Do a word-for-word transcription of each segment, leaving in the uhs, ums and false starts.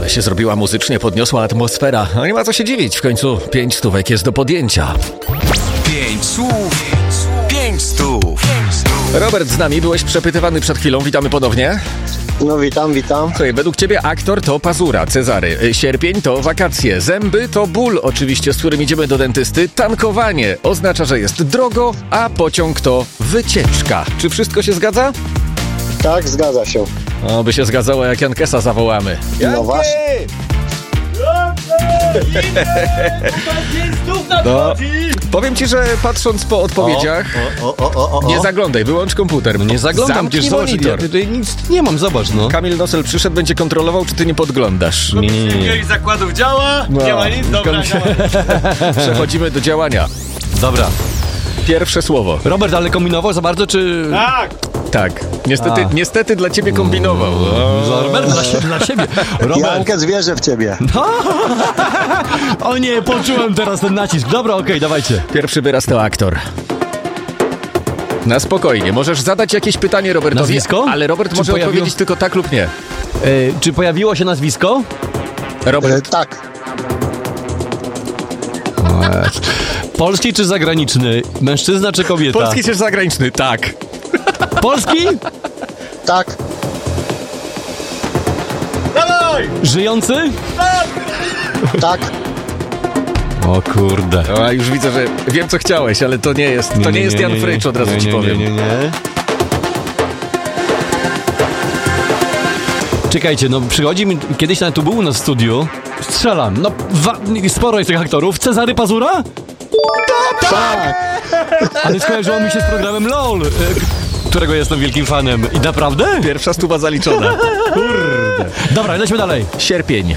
ale się zrobiła muzycznie, podniosła atmosfera. No nie ma co się dziwić, w końcu pięć stówek jest do podjęcia. Pięć słów, pięć stów. Robert z nami, byłeś przepytywany przed chwilą, witamy ponownie. No witam, witam. Słuchaj, według ciebie aktor to pazura, Cezary, sierpień to wakacje, zęby to ból oczywiście, z którym idziemy do dentysty, tankowanie oznacza, że jest drogo, a pociąg to wycieczka. Czy wszystko się zgadza? Tak, zgadza się. O, by się zgadzało, jak Jankesa zawołamy. No właśnie. No, powiem ci, że patrząc po odpowiedziach, O, o, o, o, o. nie zaglądaj, wyłącz komputer. No nie zaglądam, Zamknij przecież zobacz, ja monitor. tutaj nic nie mam, zobacz, no. Kamil Nosel przyszedł, będzie kontrolował, czy ty nie podglądasz. Nie, nie, nie. zakładów działa, No. nie ma nic, dobra, działa. Przechodzimy do działania. Dobra. Pierwsze słowo. Robert, ale kombinował za bardzo, czy... Tak, Tak. Niestety, A. niestety dla ciebie kombinował. Dla Roberta, dla, sie- dla siebie. Robert. Jankę zwierzę w ciebie. O nie, poczułem teraz ten nacisk. Dobra, okej, dawajcie. Pierwszy wyraz to aktor. Na spokojnie. Możesz zadać jakieś pytanie Robertowi, Nazwisko? ale Robert Czy może pojawiło- odpowiedzieć tylko tak lub nie. E, czy pojawiło się nazwisko? E, Robert, tak, Polski czy zagraniczny? Mężczyzna czy kobieta? polski czy zagraniczny? Tak. Polski? tak, dawaj! Żyjący? tak. O kurde. A już widzę, że wiem, co chciałeś, ale to nie jest, to nie, jest Jan Frycz, od razu nie, ci nie, powiem. Nie, nie, nie. Czekajcie, no przychodzi mi, kiedyś nawet tu był u nas w studiu. Strzelam, no wa- sporo jest tych aktorów. Cezary Pazura? Tak. Ale skojarzyło mi się z programem LOL, y, którego jestem wielkim fanem. I naprawdę? Pierwsza stuwa zaliczona. Kurde. Dobra, lecimy dalej. Sierpień.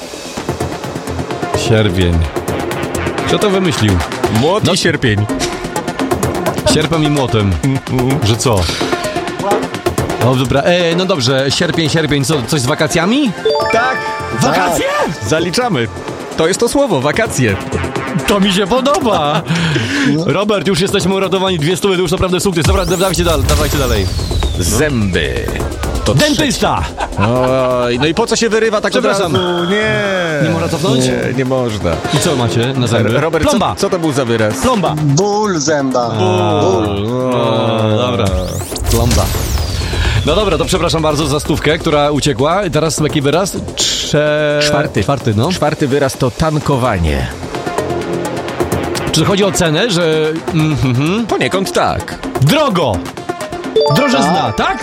Sierpień. Kto to wymyślił? Młot No. i sierpień. Sierpem i młotem. Że co? No dobra, e, no dobrze, sierpień, sierpień, co, coś z wakacjami? Tak. Wakacje? Zaliczamy. To jest to słowo, wakacje. To mi się podoba. Robert, już jesteśmy uratowani, dwie stówy, to już naprawdę sukces. Dobra, dawajcie dalej, dawajcie dalej. Zęby. To Dentysta! Oj, no i po co się wyrywa tak od razu? Przepraszam. Nie. Nie można cofnąć? Nie, nie można. I co macie na zęby? Robert, co, Plomba! co to był za wyraz? Plomba! Ból zęba. Ból. O, dobra. Plomba. No dobra, to przepraszam bardzo za stówkę, która uciekła. I teraz jaki wyraz? Trze... Czwarty. Czwarty, no. Czwarty wyraz to tankowanie. Czy chodzi o cenę, że... Mm, mhm. Poniekąd tak. Drogo! Drożyzna, tak?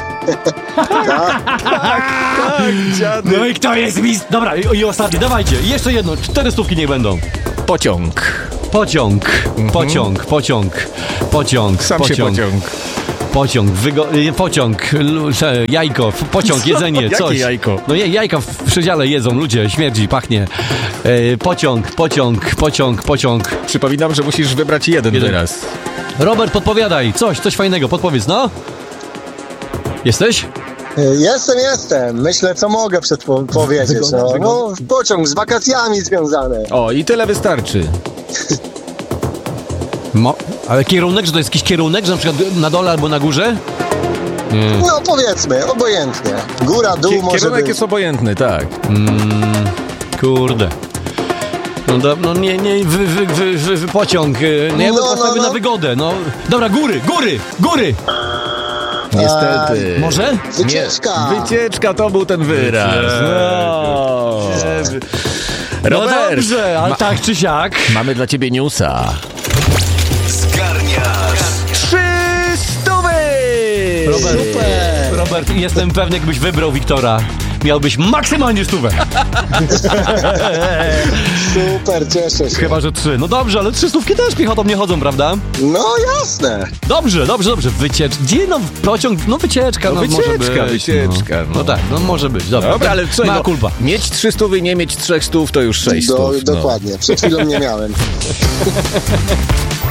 Dziady. No i kto jest mis... Dobra, i, i ostatni, dawajcie. Jeszcze jedno, cztery stówki niech będą. Pociąg. Pociąg, pociąg, pociąg, pociąg, Sam się pociąg, pociąg. pociąg, wygo- pociąg, l- se- jajko, f- pociąg, Co? jedzenie, Jakie coś. jajko? No je, jajka w przedziale jedzą ludzie, śmierdzi, pachnie. E, pociąg, pociąg, pociąg, pociąg. Przypominam, że musisz wybrać jeden, Jeden. wyraz. Robert, podpowiadaj, coś, coś fajnego, podpowiedz, no. Jesteś? E, Jestem, jestem. Myślę, co mogę przedpowiedzieć. No, no, pociąg z wakacjami związany. O, i tyle wystarczy. Mo- ale kierunek, że to jest jakiś kierunek, że na przykład na dole albo na górze? Nie. No powiedzmy, obojętnie. Góra, dół Ki- może kierunek być. jest obojętny, tak. Kurde. No, do, no nie, nie, wy, wy, wy, wy, wy pociąg. y, No ja bym No, no, postawił no. na wygodę, no. Dobra, góry, góry, góry! Niestety. Może? Wycieczka. Nie, wycieczka to był ten wyraz. No. No Robert, dobrze, ale ma- tak czy siak. mamy dla ciebie newsa. Zgarniasz. Trzy stówy! Robert, Super. Robert, jestem pewny, jakbyś wybrał Wiktora, miałbyś maksymalnie stówę. Super, cieszę się. Chyba, że trzy. No dobrze, ale trzy stówki też piechotą nie chodzą, prawda? No jasne. Dobrze, dobrze, dobrze. Wycieczka. Gdzie no pociąg? No wycieczka, No no, wycieczka, może być. wycieczka, No. no. no tak, no może być. Dobra, Dobra, ale słuchaj, ma no, kulpa. mieć trzy stówy, nie mieć trzech stów, to już sześć Do, stów. No. dokładnie. Przed chwilą nie miałem.